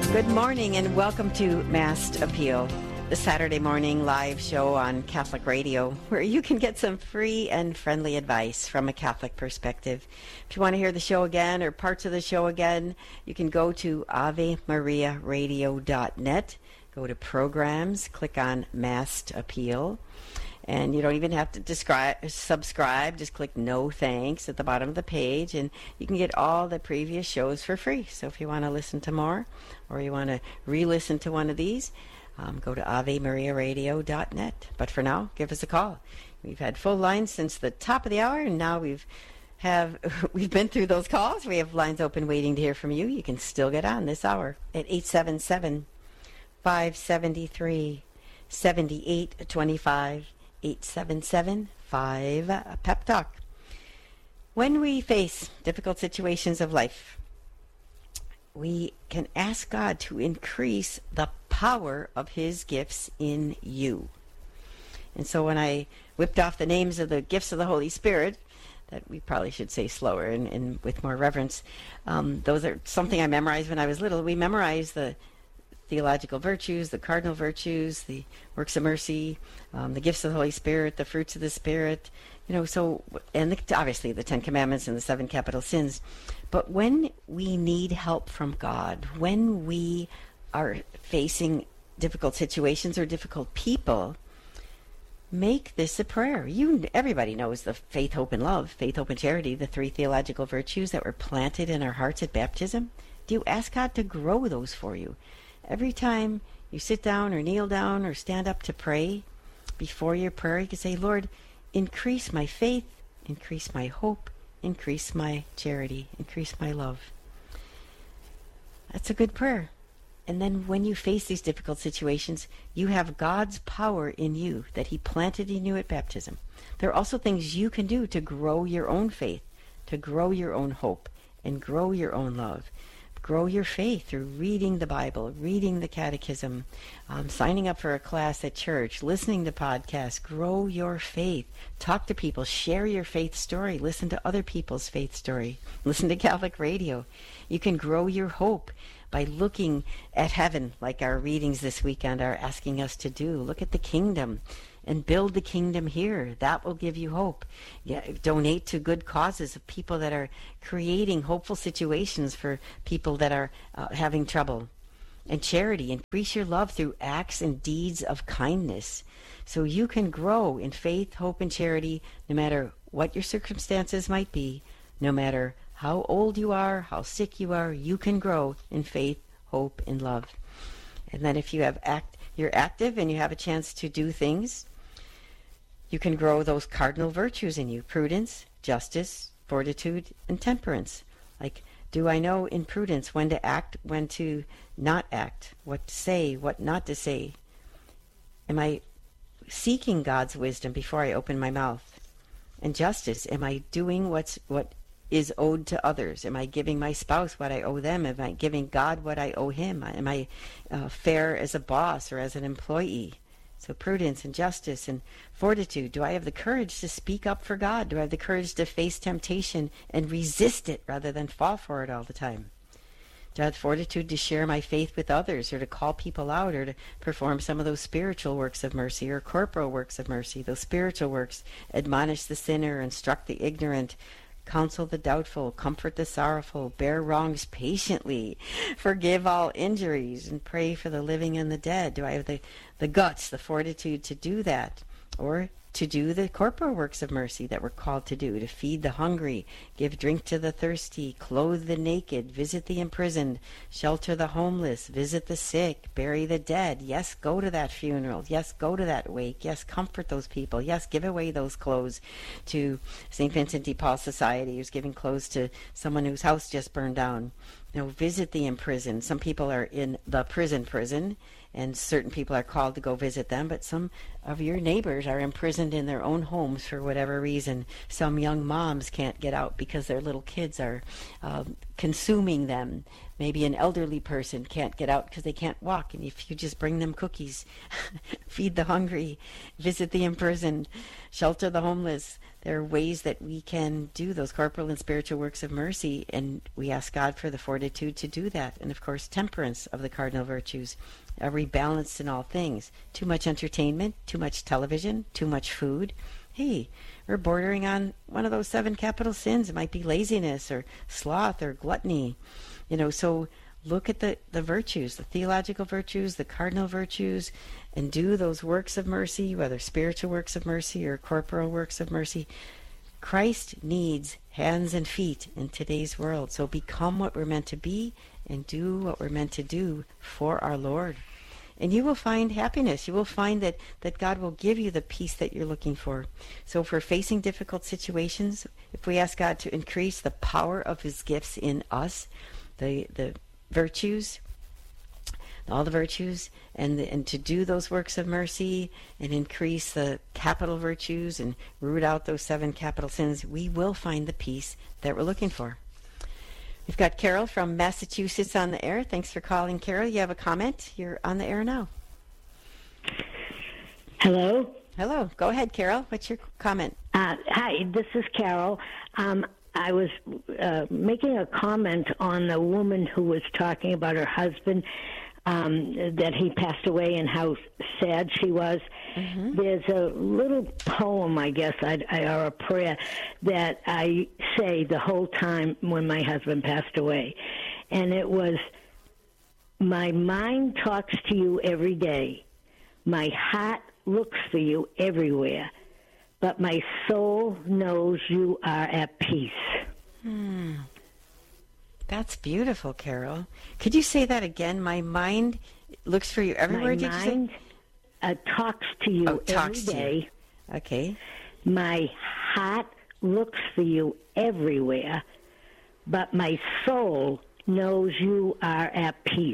Good morning and welcome to Masked Appeal, the Saturday morning live show on Catholic Radio, where you can get some free and friendly advice from a Catholic perspective. If you want to hear the show again or parts of the show again, you can go to AveMariaRadio.net, go to Programs, click on Masked Appeal. And you don't even have to subscribe. Just click No Thanks at the bottom of the page, and you can get all the previous shows for free. So if you want to listen to more, or you want to re-listen to one of these, go to AveMariaRadio.net. But for now, give us a call. We've had full lines since the top of the hour, and now we've been through those calls. We have lines open waiting to hear from you. You can still get on this hour at 877-573-7825. 877-5 Talk. When we face difficult situations of life, we can ask God to increase the power of His gifts in you. And so when I whipped off the names of the gifts of the Holy Spirit, that we probably should say slower and with more reverence, those are something I memorized when I was little. We memorized the theological virtues, the cardinal virtues, the works of mercy, the gifts of the Holy Spirit, the fruits of the Spirit, and obviously the Ten Commandments and the 7 capital sins. But when we need help from God, when we are facing difficult situations or difficult people, make this a prayer. Everybody knows the faith, hope, and love, faith, hope, and charity, the 3 theological virtues that were planted in our hearts at baptism. Do you ask God to grow those for you? Every time you sit down or kneel down or stand up to pray, before your prayer, you can say, Lord, increase my faith, increase my hope, increase my charity, increase my love. That's a good prayer. And then when you face these difficult situations, you have God's power in you that He planted in you at baptism. There are also things you can do to grow your own faith, to grow your own hope, and grow your own love. Grow your faith through reading the Bible, reading the Catechism, signing up for a class at church, listening to podcasts. Grow your faith. Talk to people. Share your faith story. Listen to other people's faith story. Listen to Catholic radio. You can grow your hope by looking at heaven, like our readings this weekend are asking us to do. Look at the kingdom and build the kingdom here. That will give you hope. Donate to good causes of people that are creating hopeful situations for people that are having trouble. And charity, increase your love through acts and deeds of kindness. So you can grow in faith, hope, and charity no matter what your circumstances might be, no matter how old you are, how sick you are, you can grow in faith, hope, and love. And then if you're active and you have a chance to do things, you can grow those cardinal virtues in you: prudence, justice, fortitude, and temperance. Like, do I know in prudence when to act, when to not act, what to say, what not to say? Am I seeking God's wisdom before I open my mouth? And justice, am I doing what is owed to others? Am I giving my spouse what I owe them? Am I giving God what I owe Him? Am I fair as a boss or as an employee? So prudence and justice and fortitude. Do I have the courage to speak up for God? Do I have the courage to face temptation and resist it rather than fall for it all the time? Do I have fortitude to share my faith with others, or to call people out, or to perform some of those spiritual works of mercy or corporal works of mercy? Those spiritual works: admonish the sinner, instruct the ignorant, counsel the doubtful, comfort the sorrowful, bear wrongs patiently, forgive all injuries, and pray for the living and the dead. Do I have the guts, the fortitude to do that? Or to do the corporal works of mercy that we're called to do: to feed the hungry, give drink to the thirsty, clothe the naked, visit the imprisoned, shelter the homeless, visit the sick, bury the dead. Yes, go to that funeral. Yes, go to that wake. Yes, comfort those people. Yes, give away those clothes to St. Vincent de Paul Society, who's giving clothes to someone whose house just burned down. Visit the imprisoned. Some people are in the prison, and certain people are called to go visit them, but some of your neighbors are imprisoned in their own homes for whatever reason. Some young moms can't get out because their little kids are consuming them. Maybe an elderly person can't get out because they can't walk, and if you just bring them cookies, feed the hungry, visit the imprisoned, shelter the homeless, there are ways that we can do those corporal and spiritual works of mercy, and we ask God for the fortitude to do that. And of course, temperance of the cardinal virtues, are we balanced in all things? Too much entertainment, too much television, too much food. Hey, we're bordering on one of those 7 capital sins. It might be laziness or sloth or gluttony. So look at the virtues, the theological virtues, the cardinal virtues, and do those works of mercy, whether spiritual works of mercy or corporal works of mercy. Christ needs hands and feet in today's world. So become what we're meant to be and do what we're meant to do for our Lord. And you will find happiness. You will find that God will give you the peace that you're looking for. So if we're facing difficult situations, if we ask God to increase the power of his gifts in us, the virtues, all the virtues, and to do those works of mercy and increase the capital virtues and root out those 7 capital sins, we will find the peace that we're looking for. We've got Carol from Massachusetts on the air. Thanks for calling, Carol. You have a comment? You're on the air now. Hello? Hello. Go ahead, Carol. What's your comment? Hi, this is Carol. I was making a comment on the woman who was talking about her husband, that he passed away and how sad she was. Mm-hmm. There's a little poem, I guess, or a prayer that I say the whole time when my husband passed away. And it was, my mind talks to you every day. My heart looks for you everywhere. But my soul knows you are at peace. That's beautiful, Carol. Could you say that again? My mind looks for you everywhere, did you say? My mind talks to you every day. Okay. My heart looks for you everywhere, but my soul knows you are at peace.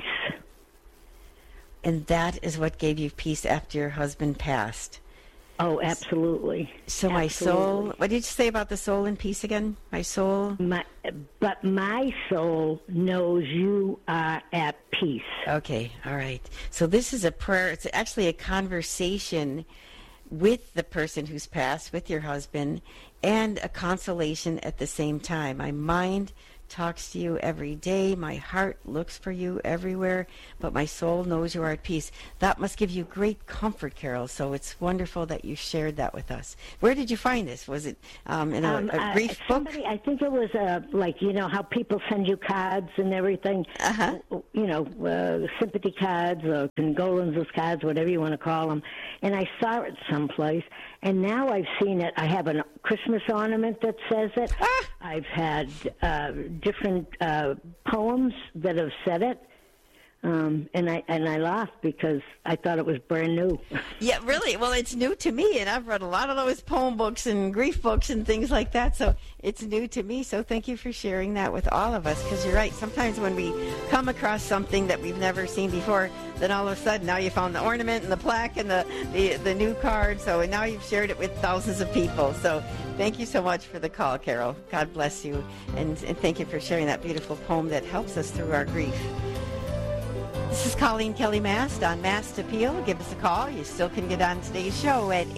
And that is what gave you peace after your husband passed. Oh, absolutely. So my soul, what did you say about the soul in peace again? My soul? But my soul knows you are at peace. Okay, all right. So this is a prayer. It's actually a conversation with the person who's passed, with your husband, and a consolation at the same time. My mind talks to you every day. My heart looks for you everywhere, but my soul knows you are at peace. That must give you great comfort, Carol. So it's wonderful that you shared that with us. Where did you find this? Was it in a grief book? I think it was like, how people send you cards and everything. Sympathy cards or condolences cards, whatever you want to call them. And I saw it someplace. And now I've seen it. I have a Christmas ornament that says it. I've had different poems that have said it. And I laughed because I thought it was brand new. Yeah, really? Well, it's new to me, and I've read a lot of those poem books and grief books and things like that, so it's new to me. So thank you for sharing that with all of us, because you're right. Sometimes when we come across something that we've never seen before, then all of a sudden now you found the ornament and the plaque and the new card, so now you've shared it with thousands of people. So thank you so much for the call, Carol. God bless you, and thank you for sharing that beautiful poem that helps us through our grief. This is Colleen Kelly Mast on Mast Appeal. Give us a call. You still can get on today's show at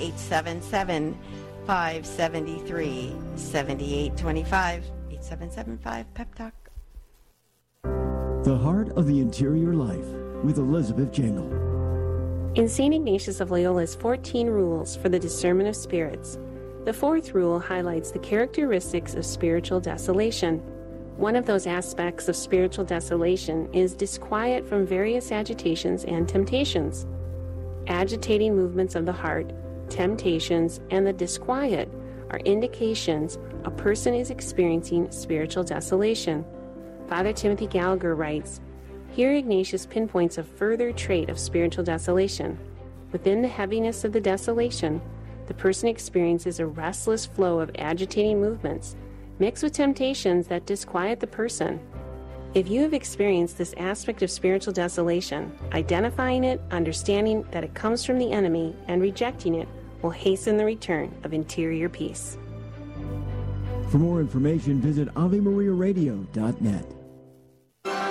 877-573-7825. 877-5-PEP-TALK. The Heart of the Interior Life with Elizabeth Jingle. In St. Ignatius of Loyola's 14 rules for the discernment of spirits, the 4th rule highlights the characteristics of spiritual desolation. One of those aspects of spiritual desolation is disquiet from various agitations and temptations. Agitating movements of the heart, temptations, and the disquiet are indications a person is experiencing spiritual desolation. Father Timothy Gallagher writes, "Here Ignatius pinpoints a further trait of spiritual desolation. Within the heaviness of the desolation, the person experiences a restless flow of agitating movements, mixed with temptations that disquiet the person. If you have experienced this aspect of spiritual desolation, identifying it, understanding that it comes from the enemy, and rejecting it will hasten the return of interior peace." For more information, visit AveMariaRadio.net.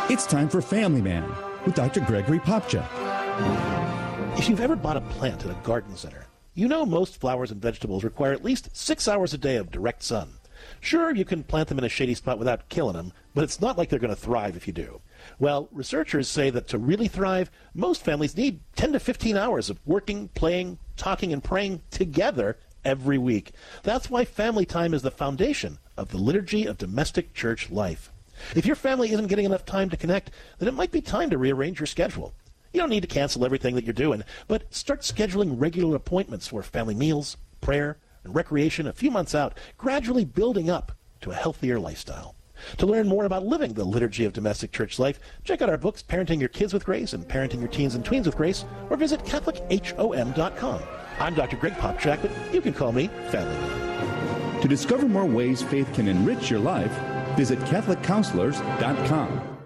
It's time for Family Man with Dr. Gregory Popcak. If you've ever bought a plant at a garden center, you know most flowers and vegetables require at least 6 hours a day of direct sun. Sure, you can plant them in a shady spot without killing them, but it's not like they're going to thrive if you do. Well, researchers say that to really thrive, most families need 10 to 15 hours of working, playing, talking, and praying together every week. That's why family time is the foundation of the liturgy of domestic church life. If your family isn't getting enough time to connect, then it might be time to rearrange your schedule. You don't need to cancel everything that you're doing, but start scheduling regular appointments for family meals, prayer, and recreation a few months out, gradually building up to a healthier lifestyle. To learn more about living the liturgy of domestic church life, check out our books, Parenting Your Kids with Grace and Parenting Your Teens and Tweens with Grace, or visit CatholicHOM.com. I'm Dr. Greg Popcak, but you can call me Family Man. To discover more ways faith can enrich your life, visit CatholicCounselors.com.